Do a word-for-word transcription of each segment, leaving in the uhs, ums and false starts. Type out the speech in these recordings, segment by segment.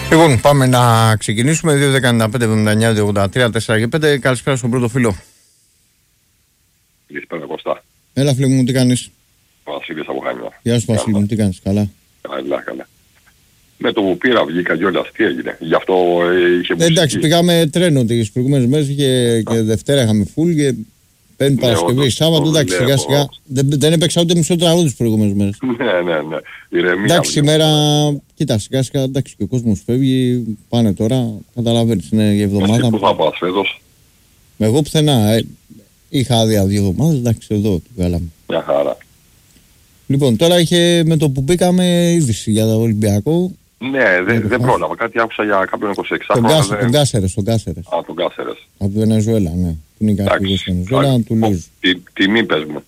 Λοιπόν, πάμε να ξεκινήσουμε. δύο δεκαεννιά πέντε εβδομήντα εννιά δύο ογδόντα τρία τέσσερα και πέντε. Καλησπέρα στον πρώτο φίλο. Καλησπέρα Κώστα. Έλα, φίλε μου, τι κάνεις? Βασίλης από Χανιά. Γεια σου, Βασίλη μου, τι κάνεις? Καλά. Καλά, καλά. Με το που πήρα βγήκα κιόλας, τι έγινε? Γι' αυτό ε, είχε μουσική. Εντάξει, πήγαμε τρένο τις προηγούμενες μέρες και, και Δευτέρα είχαμε φουλ και Πέμπτη, ναι, Παρασκευή, Σάββατο. Εντάξει, σιγά σιγά. Δεν, δεν έπαιξα ούτε μισό τραγούδι τις προηγούμενες μέρες. Ναι, ναι, ναι. Ηρεμία. Εντάξει, σήμερα, κοίτα, σιγά σιγά, εντάξει, και ο κόσμος φεύγει. Πάνε τώρα, καταλαβαίνεις, είναι η εβδομάδα. Εσύ πού θα πας φέτος? Εγώ πουθενά. Ε, είχα άδεια δύο εβδομάδες, εντάξει, εδώ το βγάλαμε. Μια χαρά. Λοιπόν, τώρα είχε με το που μπήκαμε είδηση για το Ολυμπιακό. Ναι, δεν δε πρόλαβα. Κάτι άκουσα για κάποιον είκοσι έξι. Τον, Κάσ, δεν... τον Κάσερες, τον Κάσερες. Α, τον Κάσερες. Από τη Βενεζουέλα, ναι. Που είναι κάτι στη Βενεζουέλα, του Λούζ. Τιμή πες μου.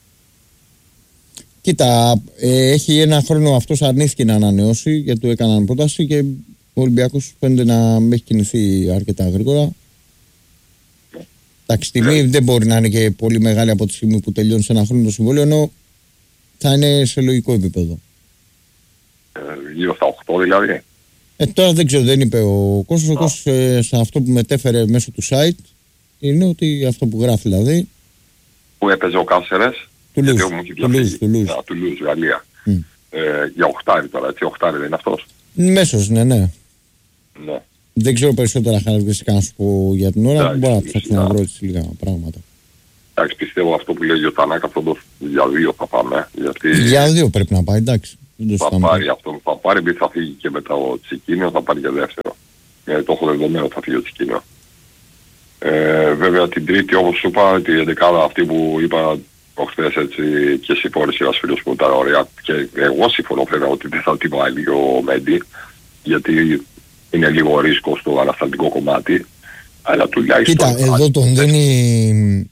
Κοίτα, ε, έχει ένα χρόνο αυτός αρνήθηκε να ανανεώσει γιατί του έκαναν πρόταση και ο Ολυμπιακός φαίνεται να έχει κινηθεί αρκετά γρήγορα. Εντάξει, τιμή δεν μπορεί να είναι και πολύ μεγάλη από τη στιγμή που τελειώνει σε ένα χρόνο το συμβόλαιο, ενώ θα είναι σε λογικό επίπεδο. Γύρω στα οκτώ δηλαδή. Ε, τώρα δεν ξέρω, δεν είπε ο Κώστας. Ο Κώστας ε, σε αυτό που μετέφερε μέσω του site είναι ότι αυτό που γράφει δηλαδή. Που έπαιζε ο Κάσερες. Του Λούζ, του Λούζ, του Λούζ. Του Λούζ, Γαλλία. Mm. Ε, για οχτάρι τώρα, έτσι, οχτάρι δεν είναι αυτός? Μέσος, ναι, ναι. Ναι. Δεν ξέρω περισσότερα χαρακτηριστικά να σου πω για την ώρα. Μπορώ να ψάξω να βρω έτσι λίγα πράγματα. Εντάξει, πιστεύω αυτό που λέει ο Τανάκα, αυτό το για δύο θα πάμε. Γιατί για δύο πρέπει να πάει, εντάξει. Θα πάρει αυτό που θα πάρει, επειδή θα φύγει και μετά ο Τσικίνιο, θα πάρει και δεύτερο. Ε, το έχω δεδομένο, θα φύγει ο Τσικίνιο. Ε, βέβαια την Τρίτη, όπως σου είπα, τη έντεκα αυτή που είπα προχθές, έτσι, και συμφώνησε ένας φίλος που ήταν ωραία, και εγώ συμφωνώ βέβαια ότι δεν θα την βάλει ο Μέντι, γιατί είναι λίγο ρίσκο στο ανασταλτικό κομμάτι. Αλλά τουλάχιστον... Κοίτα, εδώ τον δίνει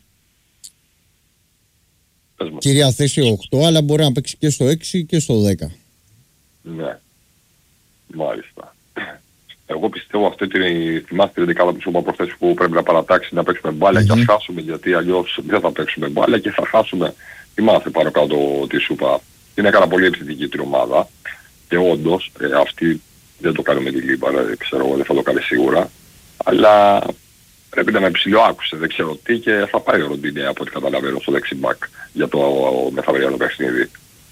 κυρία θέση οκτώ, αλλά μπορεί να παίξει και στο έξι και στο δέκα. Ναι, μάλιστα. Εγώ πιστεύω αυτή τη θυμάστε την δεκάδα που σου είπα προχθές που πρέπει να παρατάξει να παίξουμε μπάλα mm-hmm. και ας χάσουμε, γιατί αλλιώς δεν θα παίξουμε μπάλα και θα χάσουμε. Θυμάστε πάνω κάτω τι σου είπα. Είναι πάρα πολύ επιθετική την ομάδα και όντως ε, αυτή δεν το κάνει με τη Λίμπα, δεν ξέρω, δεν θα το κάνει σίγουρα. Αλλά πρέπει να με ψηλό άκουσε, δεν ξέρω τι, και θα πάει ο Ροντίνε από ό,τι καταλαβαίνω στο δεξιμπάκ για το μεθαυριανό παιχνίδι.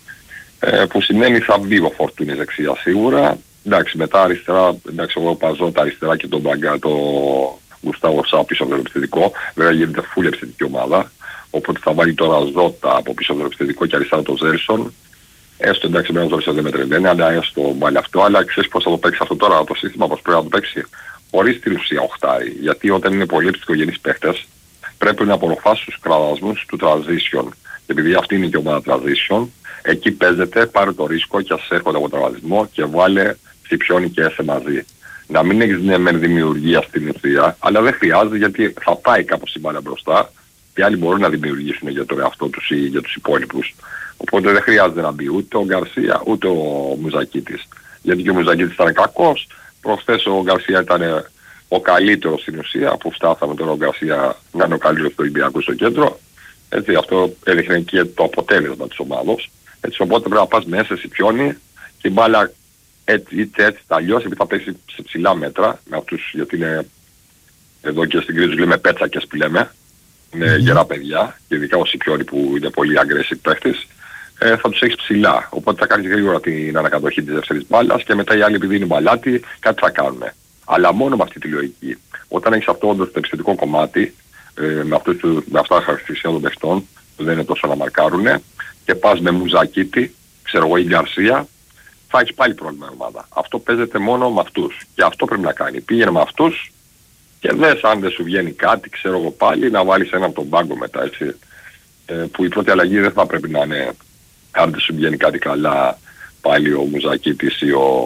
Ε, που σημαίνει θα βγει ο Φορτούνης δεξιά σίγουρα. Εντάξει, μετά αριστερά, εντάξει, εγώ παζώ τα αριστερά και τον Μπαγκά, το Γουστάβο Σά πίσω από το επιθετικό. Βέβαια γίνεται φούλη επιθετική ομάδα. Οπότε θα βάλει τώρα Ζώτα από πίσω από το επιθετικό και αριστερά το Ζέλσον. Έστω εντάξει, με ένα Ζέλσον δεν μετρελαίνει, αλλά έστω βάλει αυτό. Αλλά ξέρεις πώς θα το παίξει αυτό τώρα, το σύστημα, πώς πρέπει να το παίξει. Χωρίς την ουσία οχτάρι. Γιατί όταν είναι πολύ ψυχογενείς παίχτες, πρέπει να απορροφάσει τους κραδασμούς του transition. Και επειδή αυτή είναι και η ομάδα transition, εκεί παίζεται, πάρε το ρίσκο και ας έρχονται από τραυματισμό και βάλε Σιπιόνι και Έσε μαζί. Να μην έχεις ναι μεν δημιουργία στην ουσία, αλλά δεν χρειάζεται, γιατί θα πάει κάπως η μπάλα μπροστά και άλλοι μπορούν να δημιουργήσουν για τον εαυτό τους ή για τους υπόλοιπους. Οπότε δεν χρειάζεται να μπει ούτε ο Γκαρσία ούτε ο Μουζακίτης. Γιατί και ο Μουζακίτης ήταν κακός. Προχθές ο Γκαρσία ήταν ο καλύτερος στην ουσία, που φτάσαμε τώρα ο Γκαρσία να είναι ο καλύτερος του Ολυμπιακού στο κέντρο. Έτσι, αυτό έδειχνε και το αποτέλεσμα της ομάδος. Έτσι, οπότε πρέπει να πας μέσα σε Σιπιόνι και η μπάλα έτσι είτε έτσι τα αλλιώς, επειδή θα παίξει σε ψηλά μέτρα με αυτούς, γιατί είναι εδώ και στην Κρήτη τους λέμε πέτσακες που λέμε, είναι mm-hmm. γερά παιδιά, και ειδικά ο Σιπιόνι που είναι πολύ aggressive παίχτης, ε, θα τους έχεις ψηλά. Οπότε θα κάνεις γρήγορα την ανακατοχή της δεύτερης μπάλας και μετά οι άλλοι, επειδή είναι μπαλάτι, κάτι θα κάνουν. Αλλά μόνο με αυτή τη λογική. Όταν έχεις αυτό όντως το επιστημικό κομμάτι, ε, με, αυτούς, με αυτά τα χαρακτηριστικά των παιχτών, που δεν είναι τόσο να μαρκάρουν, και πας με Μουζακίτη, ξέρω εγώ, ή Γκαρσία, θα έχεις πάλι πρόβλημα ομάδα. Αυτό παίζεται μόνο με αυτούς. Και αυτό πρέπει να κάνει. Πήγαινε με αυτούς και δες αν δεν σου βγαίνει κάτι, ξέρω εγώ πάλι, να βάλεις έναν από τον πάγκο μετά, έτσι. Ε, που η πρώτη αλλαγή δεν θα πρέπει να είναι, αν δεν σου βγαίνει κάτι καλά, πάλι ο Μουζακίτης ή ο,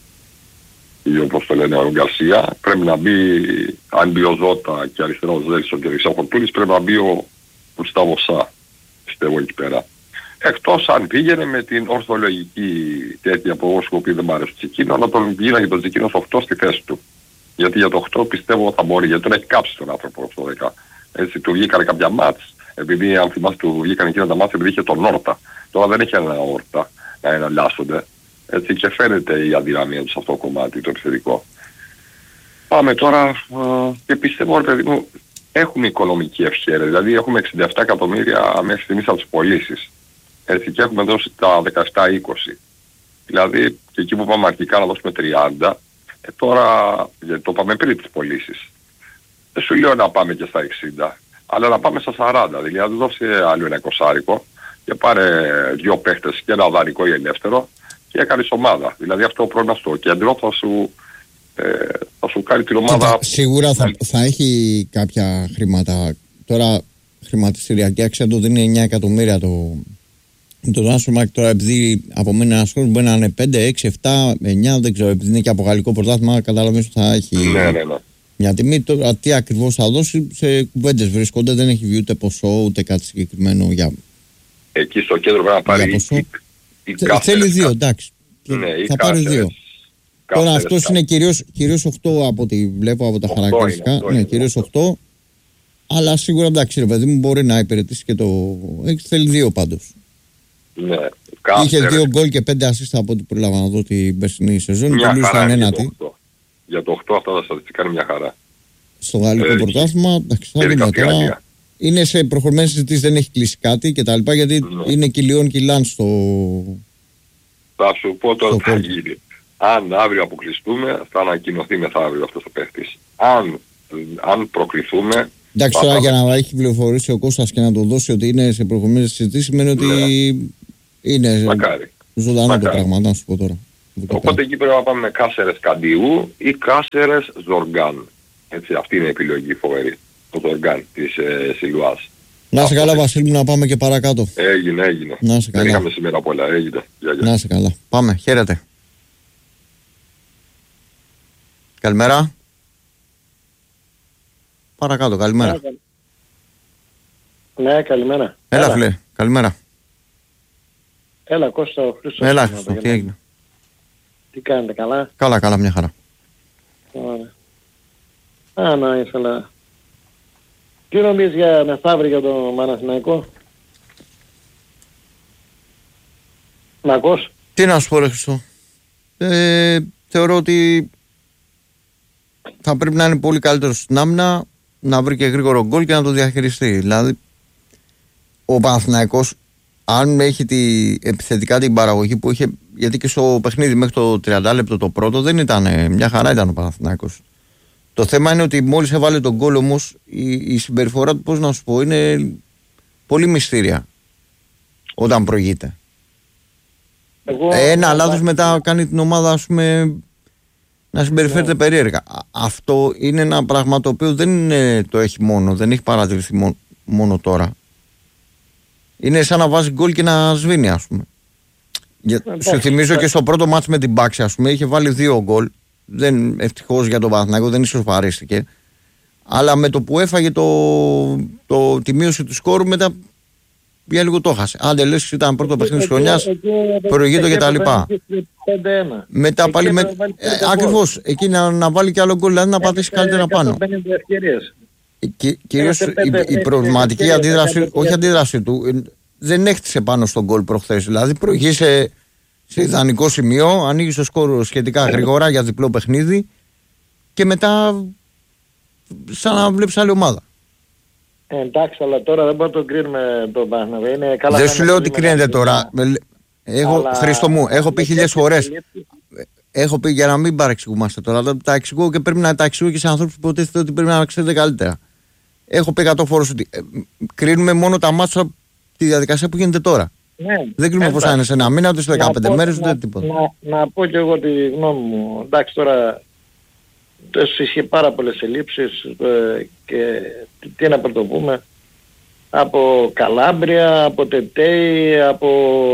ή όπως το λένε ο Γκαρσία. Πρέπει να μπει, αν μπει ο Ζώτα και αριστερά ο Ζέλσον και δεξιά ο Φορτούνης, πρέπει να μπει ο Γουστάβο Σά, πιστεύω εκεί πέρα. Εκτός αν πήγαινε με την ορθολογική τέτοια που εγώ σου πει δεν μ' άρεσε το Τσικίνο, αλλά τον γίναγε τον Τσικίνο στο οκτώ στη θέση του. Γιατί για το οκτώ πιστεύω θα μπορεί, γιατί τον έχει κάψει τον άνθρωπο στο δέκα. Έτσι του βγήκαν κάποια μάτς, επειδή αν θυμάστε του βγήκαν εκείνα τα μάτς επειδή είχε τον Όρτα. Τώρα δεν έχει ένα Όρτα να εναλλάσσονται. Έτσι, και φαίνεται η αδυναμία του σε αυτό το κομμάτι, το επιθετικό. Πάμε τώρα ε, και πιστεύω, ρε παιδί μου, έχουμε οικονομική ευχέρεια. Δηλαδή έχουμε εξήντα επτά εκατομμύρια μέχρι στιγμής από τις πωλήσεις. Έτσι, και έχουμε δώσει τα δεκαεπτά είκοσι. Δηλαδή, και εκεί που πάμε αρχικά να δώσουμε τριάντα, ε, τώρα, γιατί το πάμε πριν τις πωλήσεις. Δεν σου λέω να πάμε και στα εξήντα, αλλά να πάμε στα σαράντα. Δηλαδή, δώσει άλλο ένα εικοσάρικο και πάρε δύο παίχτες και ένα δανεικό ή ελεύθερο και έκανες ομάδα. Δηλαδή, αυτό το πρόβλημα στο κέντρο θα σου, ε, θα σου κάνει την ομάδα. Κοίτα, σίγουρα θα, θα έχει κάποια χρήματα. Τώρα, χρηματιστηριακή αξία του δίνει εννιά εκατομμύρια το. Το Transfermarkt τώρα, επειδή από μένα ένα χρόνο μπορεί να είναι πέντε, έξι, επτά, εννιά, δεν ξέρω, επειδή είναι και από γαλλικό πρωτάθλημα, καταλαβαίνεις ότι θα έχει ναι, ναι, ναι. μια τιμή. Τώρα τι ακριβώς θα δώσει, σε κουβέντες βρίσκονται, δεν έχει βγει ούτε ποσό ούτε κάτι συγκεκριμένο για. Εκεί στο κέντρο πρέπει να πάρει. Η, η θέλει δύο, εντάξει. Ναι, θα πάρει δύο. Τώρα αυτός είναι κυρίως, κυρίως οκτώ από ό,τι βλέπω από τα χαρακτηριστικά. Είναι, ναι, κυρίως οκτώ. Αλλά σίγουρα εντάξει, ρε παιδί μου, μπορεί να υπηρετήσει και το. Θέλει δύο πάντως. Ναι, είχε δύο γκολ και πέντε ασίστα από ό,τι πρόλαβα να δω την περσινή σεζόν. Μια χαρά για το, οκτώ. Για το οκτώ αυτά τα στατιστικά είναι μια χαρά. Στο γαλλικό ε, πρωτάθλημα, εντάξει, θα δούμε τώρα. Είναι σε προχωρημένες συζητήσεις, δεν έχει κλείσει κάτι και τα λοιπά, γιατί ναι. είναι κιλιόν κιλάν στο. Θα σου πω τώρα τι θα γίνει. Αν αύριο αποκλειστούμε, θα ανακοινωθεί μεθαύριο αυτός ο παίχτης. Αν, αν προκριθούμε. Εντάξει, τώρα για να έχει πληροφορήσει ο Κώστας και να το δώσει ότι είναι σε προχωρημένες συζητήσεις, σημαίνει ότι ναι. είναι Μακάρι. ζωντανό Μακάρι. το πράγμα, να σου πω τώρα. Οπότε εκεί πρέπει να πάμε με Κάσερες Καντιού ή Κάσερες Ζοργάν. Έτσι, αυτή είναι η επιλογή φοβερή. Το Ζοργάν της ε, Σιλουάς. Να είσαι καλά, Βασίλη μου, να πάμε και παρακάτω. Έγινε, έγινε. Να είσαι καλά. Δεν είχαμε σήμερα πολλά, έγινε. Για, για. Να είσαι καλά. Πάμε, χαίρετε. Καλημέρα. Παρακάτω, καλημέρα. Ναι, καλημέρα. Έλα, Έλα. φίλε, καλημέρα. Έλα, Κώστα, ο Χρήστος. Έλα, Χρήστο, τι έγινε. Τι κάνετε, καλά. Καλά, καλά, μια χαρά. Ωραία. Α, να ήθελα. Τι νομίζεις για μεθαύριο για το Παναθηναϊκό. Να ακούς. Τι να σου πω, ρε Χρήστο. Ε, θεωρώ ότι θα πρέπει να είναι πολύ καλύτερο στην άμυνα, να βρει και γρήγορο γκολ και να το διαχειριστεί. Δηλαδή, ο Παναθηναϊκός, αν έχει τη, επιθετικά την παραγωγή που είχε, γιατί και στο παιχνίδι μέχρι το τριάντα λεπτό το πρώτο δεν ήταν, μια χαρά ήταν ο Παναθηναϊκός. Το θέμα είναι ότι μόλις έβαλε τον γκολ όμως, η, η συμπεριφορά του, πώς να σου πω, είναι πολύ μυστήρια όταν προηγείται. Εγώ, Ένα λάθος μετά κάνει την ομάδα, ας πούμε, να συμπεριφέρεται yeah. περίεργα. Αυτό είναι ένα πράγμα το οποίο δεν είναι, το έχει μόνο, δεν έχει παρατηρηθεί μόνο, μόνο τώρα. Είναι σαν να βάζει γκολ και να σβήνει, ας πούμε. Για, yeah, σου θυμίζω yeah. και στο πρώτο μάτς με την Πάξη, ας πούμε, είχε βάλει δύο γκολ. Δεν, ευτυχώς για τον Παναθηναϊκό δεν ισοφαρίστηκε. Αλλά με το που έφαγε το, το, τη μείωση του σκόρου, μετά για λίγο το έχασε. Άντε λες ήταν πρώτο παιχνίδι της χρονιάς, προηγείτο και τα λοιπά. Μετά πάλι με... Ε, ακριβώς, εκεί να, να βάλει και άλλο γκολ, δηλαδή να πατήσει καλύτερα πάνω. Και, κυρίως η, η προβληματική αντίδραση, όχι αντίδραση του, δεν έχτισε πάνω στον γκολ προχθές. Δηλαδή προηγήσε σε ιδανικό σημείο, ανοίγει το σκόρο σχετικά γρήγορα για διπλό παιχνίδι και μετά σαν να βλέπεις άλλη ομάδα. Ε, εντάξει, αλλά τώρα δεν μπορούμε να τον κρίνουμε τον Παναθηναϊκό. Δεν σου λέω ότι κρίνεται τώρα. Έχω, αλλά... Χρήστο μου, έχω πει χιλιάδες φορές. Έχω πει για να μην παρεξηγούμαστε τώρα. Τα εξηγώ και πρέπει να τα εξηγώ και σε ανθρώπους που υποτίθεται ότι πρέπει να ξέρετε καλύτερα. Έχω πει εκατό φορές ότι ε, κρίνουμε μόνο τα μάτσα τη διαδικασία που γίνεται τώρα. Ναι, δεν κρίνουμε πώς θα είναι σε ένα μήνα, ούτε σε δεκαπέντε μέρες, ούτε τίποτα. Να, να πω και εγώ τη γνώμη μου. Εντάξει, τώρα είχε πάρα πολλές ελλείψεις ε, και τι, τι να πρωτοπούμε. Από Καλάμπρια, από Τετέι, από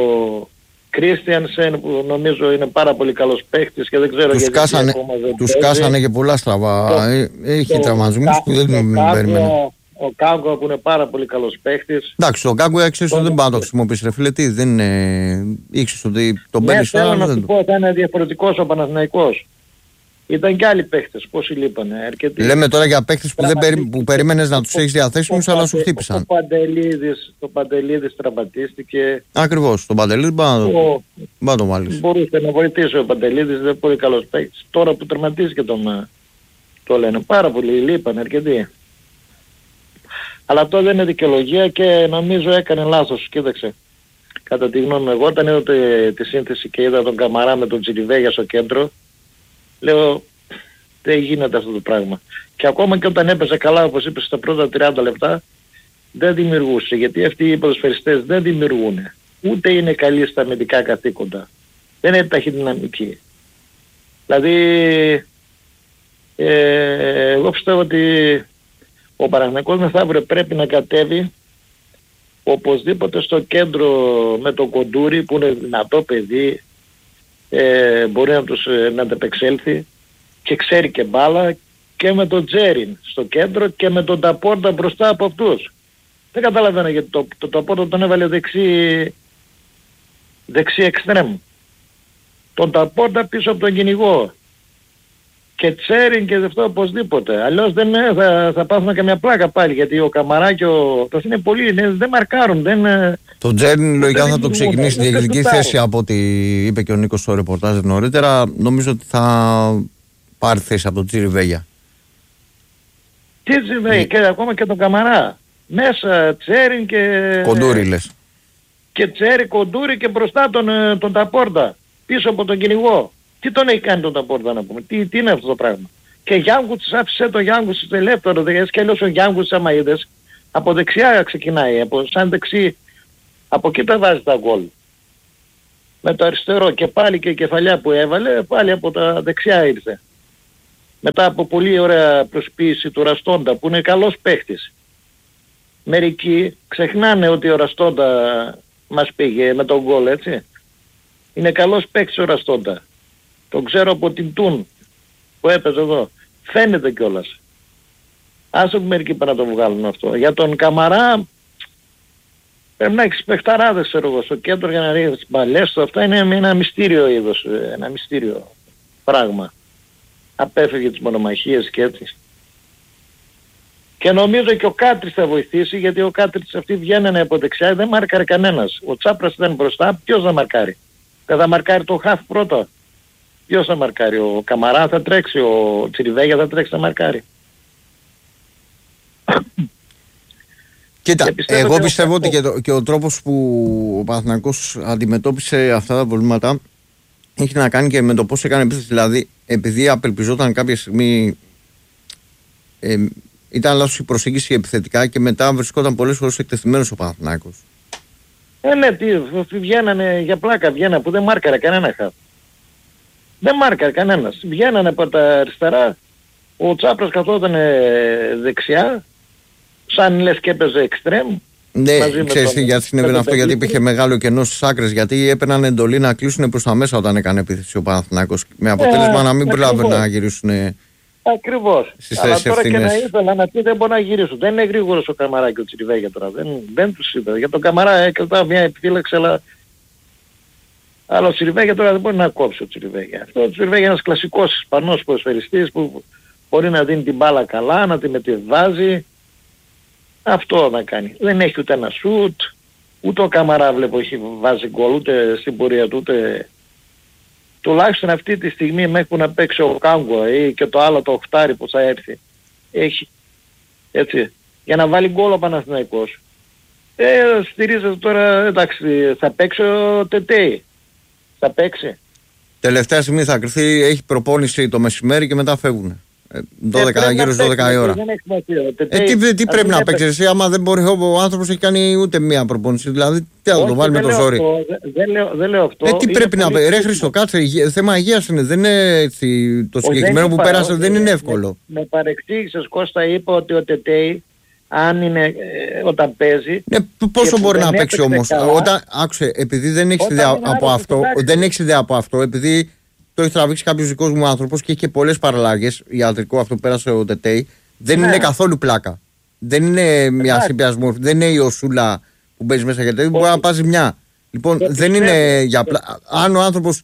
Κρίστιανσεν που νομίζω είναι πάρα πολύ καλός παίχτης και δεν ξέρω τους γιατί κάσανε, ακόμα δεν τους κάσανε και πολλά στραβά. Έχει τραυματισμούς που δεν τον περιμένω. Ο Κάγκο που είναι πάρα πολύ καλός παίχτης. Εντάξει, ο Κάγκο έξερες ότι δεν πάει να το χρησιμοποιήσει. Ρε φίλε, τι, δεν είναι... Ήξερες ότι τον παίρνεις τώρα. Ναι, θέλω να σου πω ότι είναι διαφορετικός ο Παναθηναϊκός. Ήταν και άλλοι παίχτες, πόσοι λείπανε, αρκετοί. Λέμε τώρα για παίχτες που, δεν περί... που περίμενες να τους έχεις διαθέσιμους, αλλά σου χτύπησαν. Ο Παντελίδης, το Παντελίδης τραυματίστηκε. Ακριβώς, τον Παντελίδη πάνω να το βάλεις. Μπορούσε να βοηθήσει ο Παντελίδης, είναι πολύ καλός παίκτης. Τώρα που τερματίστηκε τον, το λένε. Πάρα πολύ λείπανε, αρκετοί. Αλλά αυτό δεν είναι δικαιολογία και νομίζω έκανε λάθος. Κοίταξε. Κατά τη γνώμη μου, εγώ όταν είδα τη σύνθεση και είδα τον Καμαρά με τον Τσιριβέγια στο κέντρο, λέω δεν γίνεται αυτό το πράγμα. Και ακόμα και όταν έπαιζε καλά, όπως είπες, στα πρώτα τριάντα λεπτά, δεν δημιουργούσε. Γιατί αυτοί οι ποδοσφαιριστές δεν δημιουργούν. Ούτε είναι καλοί στα αμυντικά καθήκοντα. Δεν είναι ταχυδυναμικοί. Δηλαδή, ε, εγώ πιστεύω ότι ο Παναθηναϊκός μεθαύριο πρέπει να κατέβει οπωσδήποτε στο κέντρο με τον Κοντούρη που είναι δυνατό παιδί, ε, μπορεί να τους ε, να ανταπεξέλθει και ξέρει και μπάλα, και με τον Τζέριν στο κέντρο και με τον Ταπόρτα μπροστά από αυτούς. Δεν καταλαβαίνω γιατί το, το Ταπόρτα τον έβαλε δεξί δεξί εξτρέμ. Τον Ταπόρτα πίσω από τον κυνηγό. Και Τσέριν και αυτό οπωσδήποτε. Αλλιώς δεν είναι, θα, θα πάθουμε καμιά πλάκα πάλι, γιατί ο Καμαρά και ο... Το είναι πολύ, είναι, δεν μαρκάρουν. Δεν, το Τσέριν λογικά θα το ξεκινήσει στη διεκδική θέση από ό,τι είπε και ο Νίκος στο ρεπορτάζ νωρίτερα. Νομίζω ότι θα πάρει θέση από τον Τσιριβέγια. Τι Τσιριβέγια, και ακόμα και τον Καμαρά. Μέσα Τσέριν και... Κοντούρι λες. Και Τσέριν, Κοντούρι και μπροστά τον, τον Ταπόρτα. Πίσω από τον κυνηγό. Τι τον έχει κάνει τον Ταπόρτα να πούμε, τι, τι είναι αυτό το πράγμα. Και Γιάνγκουτς, άφησε το Γιάνγκουτς στο ελεύθερο, δηλαδή και αλλιώς ο Γιάνγκουτς άμα είδες, από δεξιά ξεκινάει, από, σαν δεξί, από εκεί τα βάζει τα γκολ. Με το αριστερό και πάλι και η κεφαλιά που έβαλε, πάλι από τα δεξιά ήρθε. Μετά από πολύ ωραία προσποίηση του Ραστόντα που είναι καλός παίχτης. Μερικοί ξεχνάνε ότι ο Ραστόντα μας πήγε με τον γκολ, έτσι. Είναι καλός παίχτης ο Ραστόντα. Τον ξέρω από την Τούν που έπαιζε εδώ. Φαίνεται κιόλας. Άσο που μερικοί πάνε να το βγάλουν αυτό. Για τον Καμαρά πρέπει να έχεις παιχταράδες, ξέρω εγώ, στο κέντρο για να ρίχνεις τις μπαλές του. Αυτά είναι ένα μυστήριο είδος, ένα μυστήριο πράγμα. Απέφευγε τις μονομαχίες και έτσι. Και νομίζω και ο Κάτρης θα βοηθήσει, γιατί ο Κάτρης αυτοί βγαίνανε από δεξιά, δεν μάρκαρε κανένας. Ο Τσάπρας ήταν μπροστά, ποιος θα μαρκάρει. Δεν θα μαρκάρει το χαφ πρώτα. Ποιος θα μαρκάρει, ο Καμαρά θα τρέξει, ο Τσιριβέγια θα τρέξει, θα μαρκάρει. Κοίτα, πιστεύω εγώ πιστεύω ότι και, το, και ο τρόπος που ο Παναθηναϊκός αντιμετώπισε αυτά τα προβλήματα έχει να κάνει και με το πώς έκανε επίθεση. Δηλαδή, επειδή απελπιζόταν κάποια στιγμή, ε, ήταν λάθος η προσέγγιση επιθετικά και μετά βρισκόταν πολλές φορές εκτεθειμένος ο Παναθηναϊκός. Ε, ναι, τι, βγαίνανε για πλάκα, βγαίνανε που δεν μάρκαρε κανένα χαφ. Δεν μάρκαρε κανένας. Βγαίνανε από τα αριστερά, ο Τσάπρας καθόταν δεξιά, σαν λες και έπαιζε εξτρέμ. Ναι, ξέρεις τον, γιατί συνέβαινε αυτό, γιατί υπήρχε μεγάλο κενό στις άκρες, γιατί έπαιρναν εντολή να κλείσουν προς τα μέσα όταν έκανε επίθεση ο Παναθηναϊκός, με αποτέλεσμα ε, να μην προλάβαινε να γυρίσουν. Ακριβώς. Αλλά τώρα ευθύνες. Και να ήθελα να πει δεν μπορεί να γυρίσουν. Δεν είναι γρήγορος ο Καμαρά και ο Τσιριβέγια τώρα. Δεν, δεν τους είδα. Για τον Καμαρά έκανα μια επιφύλαξη, αλλά... αλλά ο Τσιριβέγια τώρα δεν μπορεί να κόψει ο Τσιριβέγια. Αυτό ο Τσιριβέγια είναι ένας κλασικός Ισπανός ποδοσφαιριστής που μπορεί να δίνει την μπάλα καλά, να τη μετεβάζει. Αυτό να κάνει. Δεν έχει ούτε ένα σουτ, ούτε ο Καμαρά βλέπω έχει βάζει γκολ, ούτε στην πορεία του, ούτε... Τουλάχιστον αυτή τη στιγμή μέχρι που να παίξει ο Κάγκο ή και το άλλο το οχτάρι που θα έρθει. Έχει. Έτσι. Για να βάλει γκολ ο Παναθηναϊκός. Ε, στηρίζεται τώρα, εντάξει, θα παίξει ο Τετέι. Θα παίξει. Τελευταία στιγμή θα κρυθεί, έχει προπόνηση το μεσημέρι και μετά φεύγουν. δώδεκα, γύρω στις δώδεκα η ώρα. Ε, τι, τι πρέπει να παίξει εσύ, άμα δεν μπορεί, ο άνθρωπος έχει κάνει ούτε μία προπόνηση. Δηλαδή, τι θα το βάλει με το ζόρι. Δεν λέω, δεν λέω αυτό. Ε, τι πρέπει να παίξει. Ρε Χρήστο, κάτσε. Θέμα υγείας είναι. Δεν είναι έτσι, το συγκεκριμένο που πέρασε δεν είναι εύκολο. Με παρεξήγησες, Κώστα, είπα ότι ο Τετέι, αν είναι ε, όταν παίζει. Ναι, πόσο μπορεί να παίξει όμως. Όταν, άκουσε, επειδή δεν έχεις ιδέα από αυτό, δεν έχεις ιδέα από αυτό, επειδή το έχει τραβήξει κάποιος δικός μου άνθρωπος και έχει και πολλές παραλλαγές. Ιατρικό αυτό που πέρασε ο Τετέι. Δεν ναι. είναι καθόλου πλάκα. Δεν είναι μια συμπιασμό. Δεν είναι η οσούλα που παίζει μέσα για τέτοιο. Μπορεί να πάζει μια. Λοιπόν, δεν είναι για πλάκα. Αν ο άνθρωπος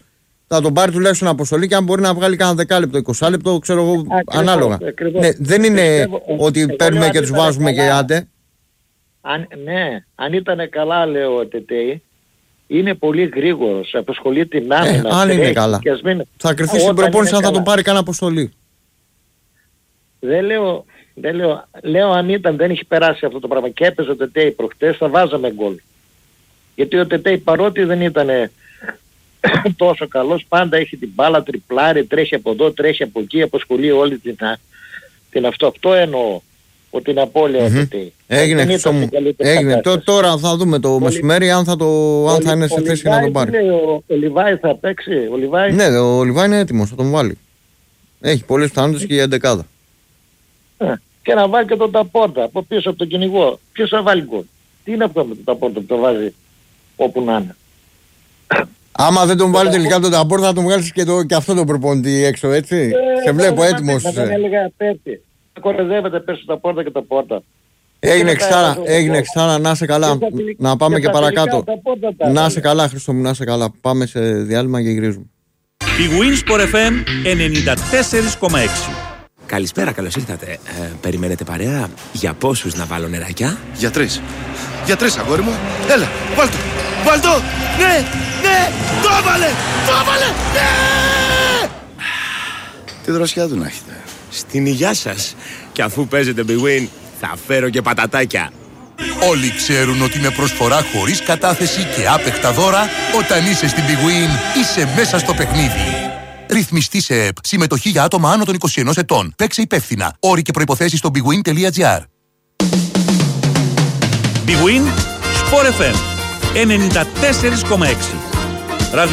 θα τον πάρει τουλάχιστον αποστολή και αν μπορεί να βγάλει κάνα δεκάλεπτο, είκοσι λεπτό, ξέρω εγώ, Ακριβώς, ανάλογα. ακριβώς. Ναι, δεν είναι Πιστεύω, ότι εγώ παίρνουμε λέω και αν τους ήταν βάζουμε καλά, και άντε. Αν, ναι, αν ήταν καλά, λέω ο Τετέι, είναι πολύ γρήγορος, απασχολεί την άμυνα. Ε, αν είναι καλά. Μην... Θα κρυφτεί στην προπόνηση αν θα τον καλά. πάρει κάνα αποστολή. Δεν λέω, δεν λέω, λέω αν ήταν, δεν έχει περάσει αυτό το πράγμα και έπαιζε ο Τετέι προχτές, θα βάζαμε γκολ. Γιατί ο Τετέι παρότι δεν ήταν τόσο καλός, πάντα έχει την μπάλα, τριπλάρει, τρέχει από εδώ, τρέχει από εκεί, απασχολεί όλη την, την αυτό. Αυτό εννοώ, ότι είναι απώλεια mm-hmm. ο Τετέι. Έγινε, Χρυσόμου. Έγινε. Τ, τώρα θα δούμε το ο μεσημέρι αν θα, το, αν ο, θα είναι σε θέση να τον πάρει. Λέει, ο, ο Λιβάη θα παίξει. Ο Λιβάη... Ναι, ο Λιβάη είναι έτοιμος, θα τον βάλει. Έχει πολλές πιθανότητες και η εντεκάδα. Ε, και να βάλει και τον Ταπόρτα από πίσω από τον κυνηγό. Ποιος θα βάλει γκολ. Τι είναι αυτό με τον Ταπόρτα που το βάζει όπου να είναι. Άμα δεν τον βάλει τελικά τον Ταπόρτα θα τον βγάλεις και, το, και αυτό το προπονητή έξω, έτσι. Ε, σε βλέπω έτοιμος. Δεν έλεγα πέρσι. Κοροϊδεύεται πέρσι τα Πόρτα και τα Πόρτα. Έγινε εξάρα, έγινε εξάρα, να σε καλά. Να πάμε και παρακάτω. Να σε καλά, Χρήστο μου, να σε καλά. Πάμε σε διάλειμμα και γυρίζουμε. Η Winsport εφ εμ ενενήντα τέσσερα κόμμα έξι. Καλησπέρα, καλώς ήρθατε. Ε, περιμένετε παρέα? Για πόσους να βάλω νεράκια? Για τρεις. Για τρεις, αγόρι μου. Έλα, βάλ' το. Βάλ' το. Ναι, ναι, το έβαλε. Το έβαλε. Ναι. Τι δροσιά του να έχετε. Στην υγειά σας. Και αφού παίζετε Big Win, θα φέρω και πατατάκια. Όλοι ξέρουν ότι με προσφορά χωρίς κατάθεση και άπεχτα δώρα, όταν είσαι στην Big Win, είσαι μέσα στο παιχνίδι. Ρυθμιστή σε ΕΠ. Συμμετοχή για άτομα άνω των είκοσι ενός ετών. Παίξε υπεύθυνα. Όροι και προϋποθέσεις στο bigwin τελεία gr. Big Win Sport εφ εμ ενενήντα τέσσερα κόμμα έξι.